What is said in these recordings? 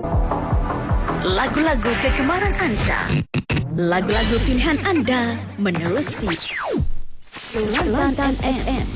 Lagu-lagu kegemaran anda, lagu-lagu pilihan anda menerusi Kelantan FM.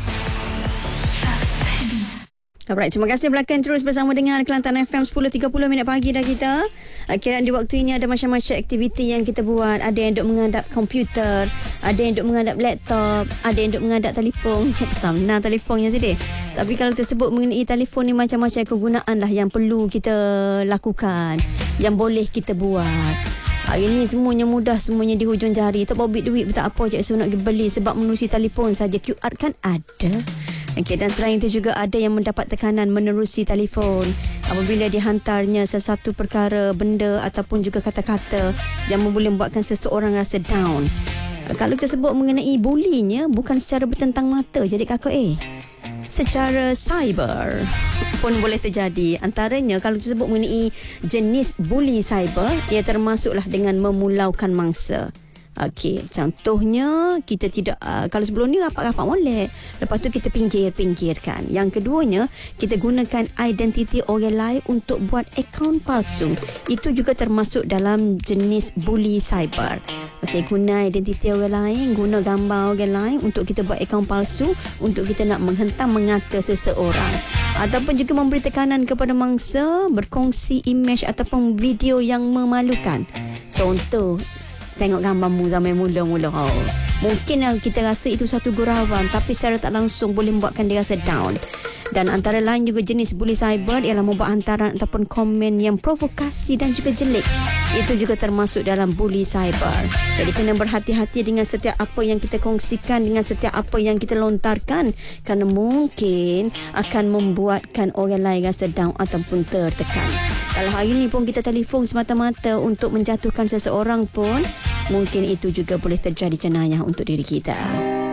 Alright, terima kasih belakang terus bersama dengan Kelantan FM 10.30 minit pagi dah kita. Kiraan di waktu ini ada macam-macam aktiviti yang kita buat. Ada yang duk menghadap komputer, ada yang duk menghadap laptop, ada yang duk menghadap telefon. Sama telefonnya tadi. Tapi kalau tersebut mengenai telefon ni, macam-macam kegunaan lah yang perlu kita lakukan, yang boleh kita buat. Hari ni semuanya mudah, semuanya di hujung jari. Tak bawa duit tak apa, cik nak pergi beli sebab menerusi telefon saja. QR kan ada. Okey, dan selain itu juga ada yang mendapat tekanan menerusi telefon apabila dihantarnya sesuatu perkara, benda ataupun juga kata-kata yang boleh membuatkan seseorang rasa down. Kalau tersebut mengenai bullyingnya, bukan secara bertentang mata jadi kakak secara cyber pun boleh terjadi. Antaranya kalau tersebut mengenai jenis bully cyber, ia termasuklah dengan memulaukan mangsa. Okey, contohnya kita tidak kalau sebelum ni rapat-rapat molek, lepas tu kita pinggirkan. Yang keduanya, kita gunakan identiti orang lain untuk buat akaun palsu. Itu juga termasuk dalam jenis bully cyber. Okey, guna identiti orang lain, guna gambar orang lain untuk kita buat akaun palsu, untuk kita nak menghentam, mengata seseorang. Ataupun juga memberi tekanan kepada mangsa, berkongsi imej ataupun video yang memalukan. Contoh, tengok gambarmu zaman mula-mula. Mungkin kita rasa itu satu gurauan, tapi secara tak langsung boleh membuatkan dia rasa down. Dan antara lain juga jenis bully cyber ialah membuat hantaran ataupun komen yang provokasi dan juga jelek. Itu juga termasuk dalam bully cyber. Jadi kena berhati-hati dengan setiap apa yang kita kongsikan, dengan setiap apa yang kita lontarkan, kerana mungkin akan membuatkan orang lain rasa down ataupun tertekan. Kalau hari ni pun kita telefon semata-mata untuk menjatuhkan seseorang pun, mungkin itu juga boleh terjadi jenayah untuk diri kita.